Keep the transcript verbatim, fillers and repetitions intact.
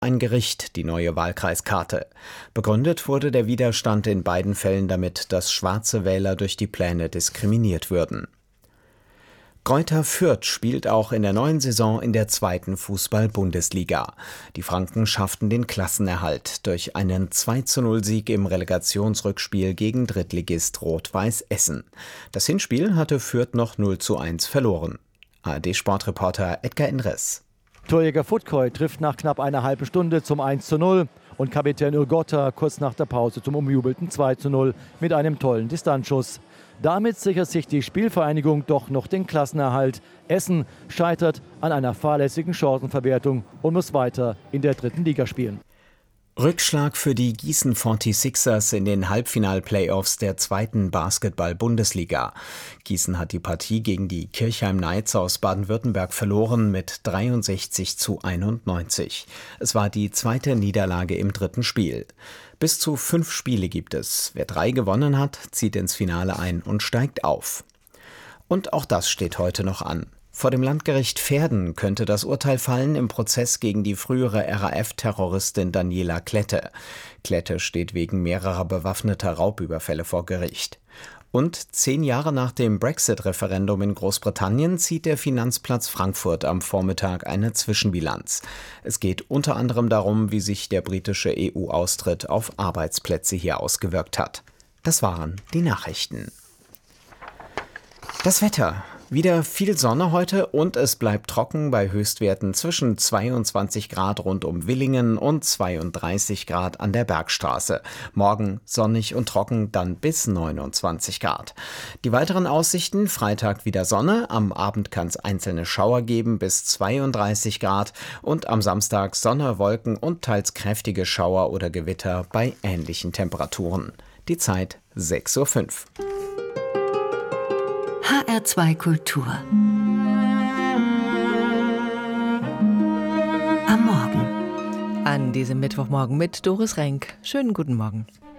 ein Gericht die neue Wahlkreiskarte. Begründet wurde der Widerstand in beiden Fällen damit, dass schwarze Wähler durch die Pläne diskriminiert würden. Greuther Fürth spielt auch in der neuen Saison in der zweiten Fußball-Bundesliga. Die Franken schafften den Klassenerhalt durch einen zwei zu null Sieg im Relegationsrückspiel gegen Drittligist Rot-Weiß Essen. Das Hinspiel hatte Fürth noch null zu eins verloren. A R D-Sportreporter Edgar Inres. Torjäger Futkoy trifft nach knapp einer halben Stunde zum eins zu null und Kapitän Urgotta kurz nach der Pause zum umjubelten zwei zu null mit einem tollen Distanzschuss. Damit sichert sich die Spielvereinigung doch noch den Klassenerhalt. Essen scheitert an einer fahrlässigen Chancenverwertung und muss weiter in der dritten Liga spielen. Rückschlag für die Gießen forty-sixers in den Halbfinal-Playoffs der zweiten Basketball-Bundesliga. Gießen hat die Partie gegen die Kirchheim Knights aus Baden-Württemberg verloren mit dreiundsechzig zu einundneunzig. Es war die zweite Niederlage im dritten Spiel. Bis zu fünf Spiele gibt es. Wer drei gewonnen hat, zieht ins Finale ein und steigt auf. Und auch das steht heute noch an. Vor dem Landgericht Verden könnte das Urteil fallen im Prozess gegen die frühere R A F-Terroristin Daniela Klette. Klette steht wegen mehrerer bewaffneter Raubüberfälle vor Gericht. Und zehn Jahre nach dem Brexit-Referendum in Großbritannien zieht der Finanzplatz Frankfurt am Vormittag eine Zwischenbilanz. Es geht unter anderem darum, wie sich der britische E U-Austritt auf Arbeitsplätze hier ausgewirkt hat. Das waren die Nachrichten. Das Wetter. Wieder viel Sonne heute und es bleibt trocken bei Höchstwerten zwischen zweiundzwanzig Grad rund um Willingen und zweiunddreißig Grad an der Bergstraße. Morgen sonnig und trocken, dann bis neunundzwanzig Grad. Die weiteren Aussichten: Freitag wieder Sonne, am Abend kann es einzelne Schauer geben bis zweiunddreißig Grad und am Samstag Sonne, Wolken und teils kräftige Schauer oder Gewitter bei ähnlichen Temperaturen. Die Zeit sechs Uhr fünf. H R zwei Kultur. Am Morgen. An diesem Mittwochmorgen mit Doris Renk. Schönen guten Morgen.